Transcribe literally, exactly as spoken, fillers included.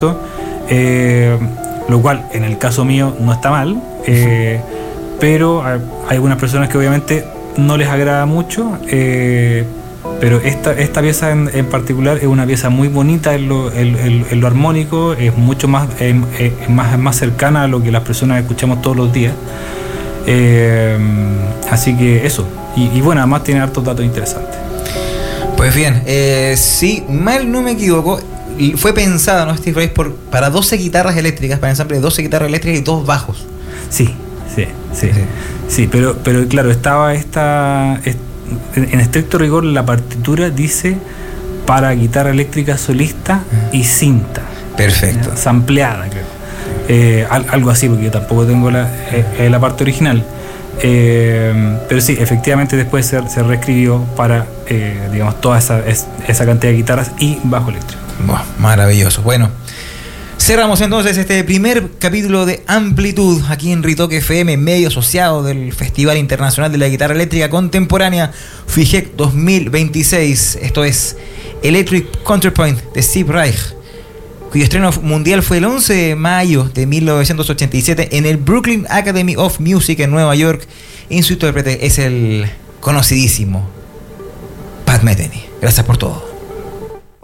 eh, lo cual en el caso mío no está mal, eh, pero hay algunas personas que obviamente no les agrada mucho, eh, pero esta, esta pieza en, en particular es una pieza muy bonita en lo, en, en, en lo armónico, es mucho más, eh, eh, más, más cercana a lo que las personas escuchamos todos los días, eh, así que eso, y, y bueno, además tiene hartos datos interesantes. Pues bien, eh, si mal no me equivoco, fue pensada, ¿no, Steve Reich, por, para doce guitarras eléctricas, para ensamble de doce guitarras eléctricas y dos bajos. Sí, sí, sí, sí, sí, pero, pero claro, estaba esta, en estricto rigor la partitura dice para guitarra eléctrica solista y cinta. Perfecto. Sampleada, creo. Eh, algo así, porque yo tampoco tengo la, eh, la parte original. Eh, pero sí, efectivamente después se, se reescribió para, eh, digamos, toda esa, esa cantidad de guitarras y bajo eléctrico. Wow, maravilloso. Bueno, cerramos entonces este primer capítulo de Amplitud aquí en Ritoque F M, medio asociado del Festival Internacional de la Guitarra Eléctrica Contemporánea FIGEC dos mil veintiséis. Esto es Electric Counterpoint de Steve Reich, cuyo estreno mundial fue el once de mayo de mil novecientos ochenta y siete en el Brooklyn Academy of Music en Nueva York. Y su intérprete es el conocidísimo Pat Metheny. Gracias por todo.